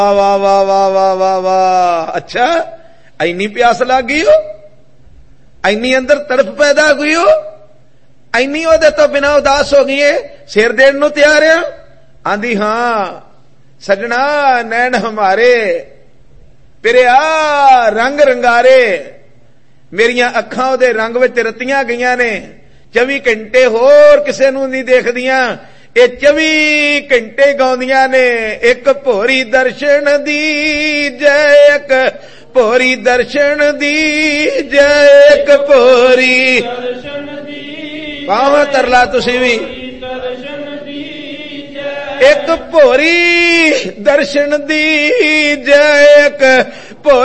वाह वाह वाह वाह वाह वाह वाह। अच्छा इन्नी प्यास लग गई हो, इन्नी अंदर तड़प पैदा हुई हो, इन्नी ओदे तो बिना उदास हो गई है, सिर देन नूं तैयार है। आंदी हां सजना नैन हमारे पिरिया रंग रंगारे, मेरियां अखां ओदे रंग विच रतियां गईयां ने। 24 घंटे होर किसे नूं नहीं देखदियां, ये 24 घंटे गाउंदियां ने एक भोरी दर्शन दी जय, एक भोरी दर्शन दी जय, एक भोरी दर्शन दी। पावां तरला तुसी भी एक भोरी दर्शन दी जय, एक